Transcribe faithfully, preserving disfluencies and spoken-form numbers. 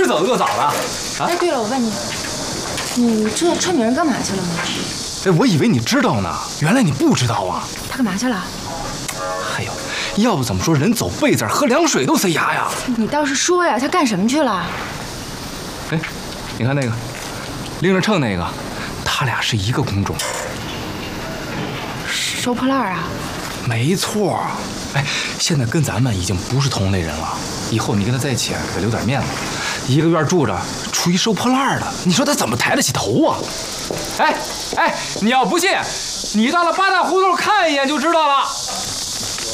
走的够早的。啊， 哎，对了，我问你，你知道川美人干嘛去了吗？ 哎，我以为你知道呢，原来你不知道啊。 他干嘛去了？ 哎呦，要不怎么说人走背字，喝凉水都塞牙呀？ 你倒是说呀，他干什么去了？ 哎，你看那个拎着秤那个，他俩是一个工种。 收破烂啊？ 没错。哎，现在跟咱们已经不是同类人了，以后你跟他在一起得留点面子。一个院住着，出一收破烂的，你说他怎么抬得起头啊？哎哎，你要不信，你到了八大胡同看一眼就知道了。